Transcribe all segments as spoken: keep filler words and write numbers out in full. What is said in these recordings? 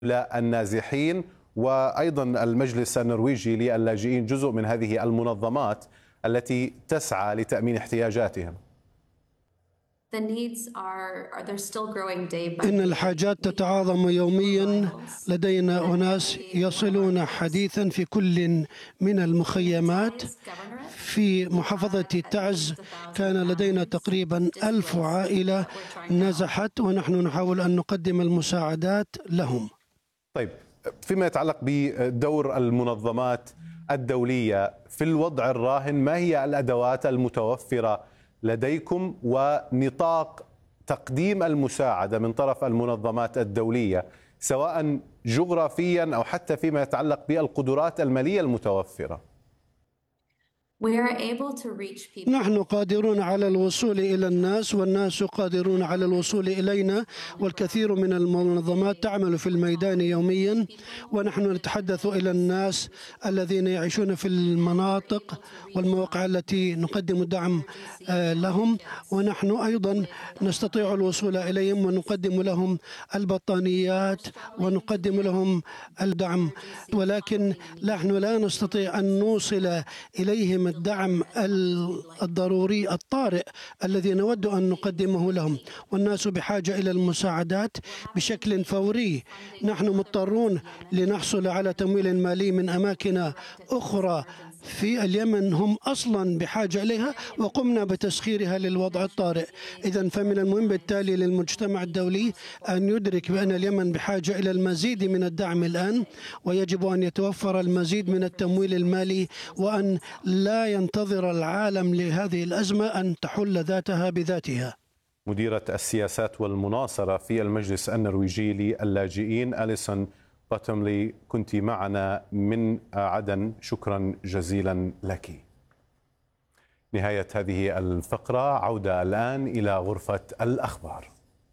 للنازحين، وأيضا المجلس النرويجي للاجئين جزء من هذه المنظمات التي تسعى لتأمين احتياجاتهم. إن الحاجات تتعاظم يوميا. لدينا أناس يصلون حديثا في كل من المخيمات. في محافظة تعز كان لدينا تقريبا ألف عائلة نزحت، ونحن نحاول أن نقدم المساعدات لهم. طيب، فيما يتعلق بدور المنظمات الدولية في الوضع الراهن، ما هي الأدوات المتوفرة لديكم ونطاق تقديم المساعدة من طرف المنظمات الدولية، سواء جغرافيا أو حتى فيما يتعلق بالقدرات المالية المتوفرة؟ نحن قادرون على الوصول إلى الناس، والناس قادرون على الوصول إلينا، والكثير من المنظمات تعمل في الميدان يوميا، ونحن نتحدث إلى الناس الذين يعيشون في المناطق والمواقع التي نقدم دعم لهم، ونحن أيضا نستطيع الوصول إليهم ونقدم لهم البطانيات ونقدم لهم الدعم، ولكن نحن لا نستطيع أن نوصل إليهم الدعم الضروري الطارئ الذي نود أن نقدمه لهم، والناس بحاجة إلى المساعدات بشكل فوري. نحن مضطرون لنحصل على تمويل مالي من أماكن أخرى في اليمن هم أصلا بحاجة إليها، وقمنا بتسخيرها للوضع الطارئ. إذن فمن المهم بالتالي للمجتمع الدولي أن يدرك بأن اليمن بحاجة إلى المزيد من الدعم الآن، ويجب أن يتوفر المزيد من التمويل المالي، وأن لا ينتظر العالم لهذه الأزمة أن تحل ذاتها بذاتها. مديرة السياسات والمناصرة في المجلس النرويجي للاجئين أليسون باتوملي، كنت معنا من عدن، شكرا جزيلا لك. نهاية هذه الفقرة، عودة الآن إلى غرفة الأخبار.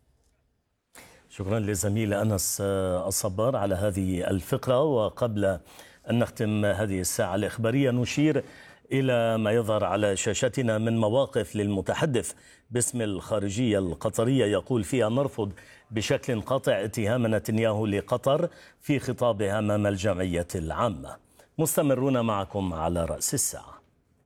شكرا للزميل أنس الصبار على هذه الفقرة. وقبل أن نختم هذه الساعة الإخبارية نشير إلى ما يظهر على شاشتنا من مواقف للمتحدث باسم الخارجية القطرية، يقول فيها: نرفض بشكل قاطع اتهام نتنياهو لقطر في خطابه أمام الجمعية العامة. مستمرون معكم على رأس الساعة.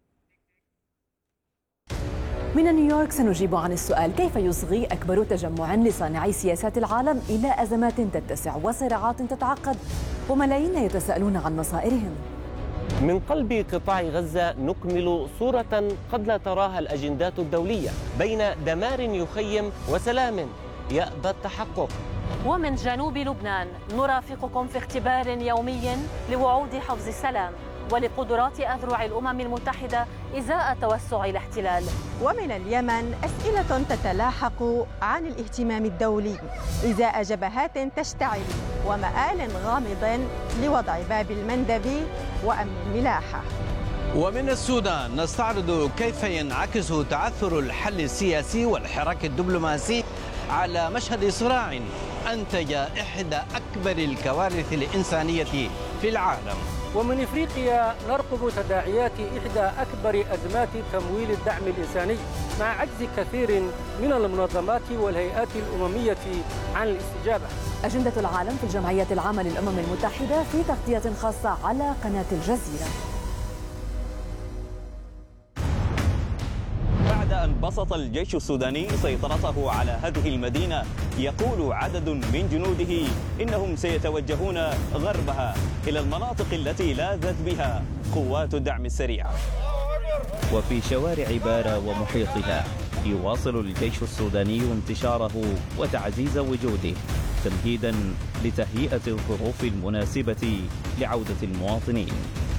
من نيويورك سنجيب عن السؤال: كيف يصغي أكبر تجمع لصانعي سياسات العالم إلى أزمات تتسع وصراعات تتعقد وملايين يتساءلون عن مصائرهم؟ من قلب قطاع غزة نكمل صورة قد لا تراها الأجندات الدولية، بين دمار يخيم وسلام يأبى التحقق. ومن جنوب لبنان نرافقكم في اختبار يومي لوعود حفظ السلام ولقدرات أذرع الأمم المتحدة إزاء توسع الاحتلال. ومن اليمن أسئلة تتلاحق عن الاهتمام الدولي إزاء جبهات تشتعل ومآل غامض لوضع باب المندب وأمن الملاحة. ومن السودان نستعرض كيف ينعكس تعثر الحل السياسي والحراك الدبلوماسي على مشهد صراع أنتج إحدى أكبر الكوارث الإنسانية في العالم. ومن إفريقيا نرقب تداعيات إحدى أكبر أزمات تمويل الدعم الإنساني مع عجز كثير من المنظمات والهيئات الأممية عن الاستجابة. أجندة العالم في الجمعية العامة للأمم المتحدة في تغطية خاصة على قناة الجزيرة. بعد أن بسط الجيش السوداني سيطرته على هذه المدينة، يقول عدد من جنوده إنهم سيتوجهون غربها إلى المناطق التي لاذت بها قوات الدعم السريع. وفي شوارع بارا ومحيطها يواصل الجيش السوداني انتشاره وتعزيز وجوده، تمهيدا لتهيئة الظروف المناسبة لعودة المواطنين.